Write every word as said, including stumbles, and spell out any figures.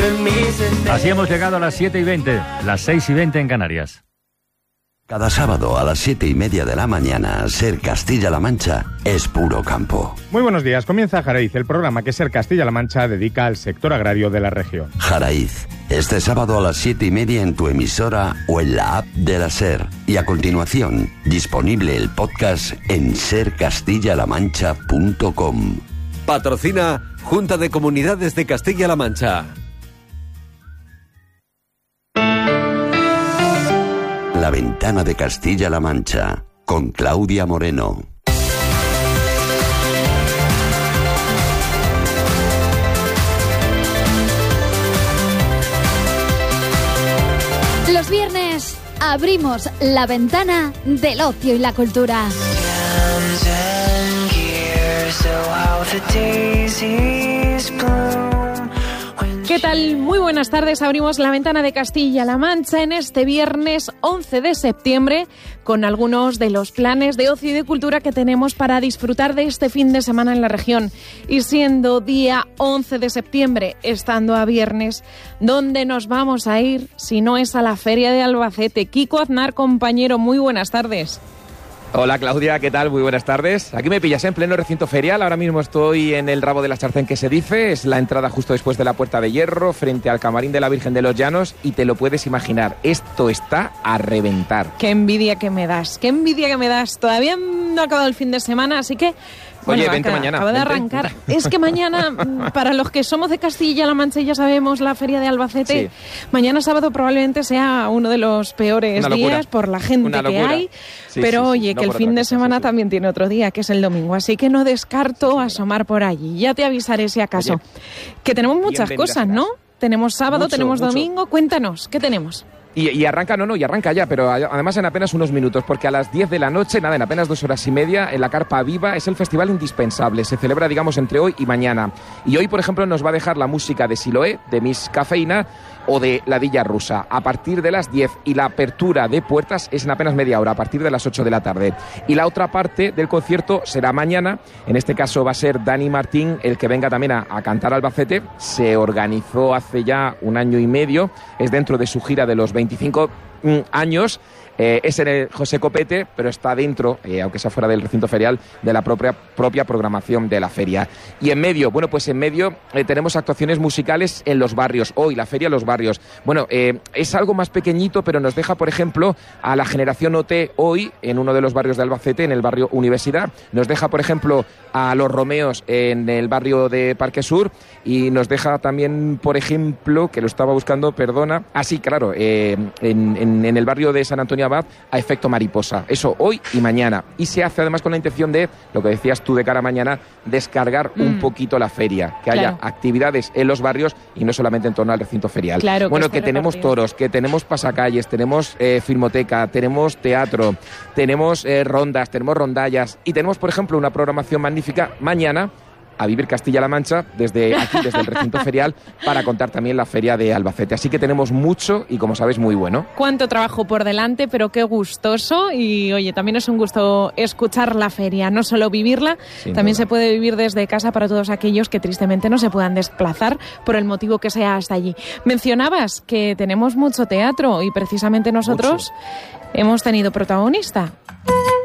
Así hemos llegado a las siete y veinte, las seis y veinte en Canarias. Cada sábado a las siete y media de la mañana, Ser Castilla-La Mancha es puro campo. Muy buenos días, comienza Jaraiz, el programa que Ser Castilla-La Mancha dedica al sector agrario de la región. Jaraiz, este sábado a las siete y media en tu emisora o en la app de la Ser. Y a continuación, disponible el podcast en ser castilla la mancha punto com. Patrocina Junta de Comunidades de Castilla-La Mancha. La Ventana de Castilla-La Mancha, con Claudia Moreno. Los viernes abrimos la ventana del ocio y la cultura. ¿Qué tal? Muy buenas tardes. Abrimos la ventana de Castilla-La Mancha en este viernes once de septiembre con algunos de los planes de ocio y de cultura que tenemos para disfrutar de este fin de semana en la región. Y siendo día once de septiembre, estando a viernes, ¿dónde nos vamos a ir si no es a la Feria de Albacete? Kiko Aznar, compañero, muy buenas tardes. Hola Claudia, ¿qué tal? Muy buenas tardes. Aquí me pillas en pleno recinto ferial. Ahora mismo estoy en el rabo de la Charcén, que se dice. Es la entrada justo después de la Puerta de Hierro, frente al Camarín de la Virgen de los Llanos. Y te lo puedes imaginar, esto está a reventar. Qué envidia que me das, qué envidia que me das. Todavía no ha acabado el fin de semana, así que... Bueno, Oye, vente acá, mañana. Acaba de vente. arrancar. Es que mañana, para los que somos de Castilla-La Mancha, ya sabemos, la Feria de Albacete, sí. Mañana sábado probablemente sea uno de los peores días por la gente que hay. Sí, pero sí, oye, sí. No, que el fin de cosa, semana sí, sí. también tiene otro día, que es el domingo. Así que no descarto asomar por allí. Ya te avisaré si acaso. Oye, que tenemos muchas cosas, ¿no? Tenemos sábado, mucho, tenemos mucho. domingo. Cuéntanos, ¿qué tenemos? Y, y arranca, no, no, y arranca ya, pero además en apenas unos minutos, porque a las diez de la noche, nada, en apenas dos horas y media, en la Carpa Viva, es el festival indispensable. Se celebra, digamos, entre hoy y mañana. Y hoy, por ejemplo, nos va a dejar la música de Siloé, de Miss Cafeína, o de La Villa Rusa, a partir de las diez, y la apertura de puertas es en apenas media hora, a partir de las ocho de la tarde. Y la otra parte del concierto será mañana, en este caso va a ser Dani Martín el que venga también a, a cantar Albacete. Se organizó hace ya un año y medio, es dentro de su gira de los veinticinco años. Eh, es en el José Copete, pero está dentro, eh, aunque sea fuera del recinto ferial, de la propia, propia programación de la feria. Y en medio, bueno, pues en medio eh, tenemos actuaciones musicales en los barrios. Hoy, la feria Los Barrios. Bueno, eh, es algo más pequeñito, pero nos deja, por ejemplo, a la generación O T hoy, en uno de los barrios de Albacete, en el barrio Universidad. Nos deja, por ejemplo, a los Romeos en el barrio de Parque Sur. Y nos deja también, por ejemplo, que lo estaba buscando, perdona. Ah, sí, claro, eh, en, en, en el barrio de San Antonio Abad, a Efecto Mariposa. Eso hoy y mañana. Y se hace además con la intención de, lo que decías tú de cara a mañana, descargar mm. un poquito la feria. Que claro. haya actividades en los barrios y no solamente en torno al recinto ferial. Claro, bueno, que, que tenemos repartido. Toros, que tenemos pasacalles, tenemos eh, filmoteca, tenemos teatro, tenemos eh, rondas, tenemos rondallas y tenemos, por ejemplo, una programación magnífica mañana a vivir Castilla-La Mancha desde aquí, desde el recinto ferial, para contar también la feria de Albacete. Así que tenemos mucho y, como sabéis, muy bueno. Cuánto trabajo por delante, pero qué gustoso. Y, oye, también es un gusto escuchar la feria, no solo vivirla, Sin también duda. Se puede vivir desde casa para todos aquellos que tristemente no se puedan desplazar por el motivo que sea hasta allí. Mencionabas que tenemos mucho teatro y precisamente nosotros mucho. Hemos tenido protagonista.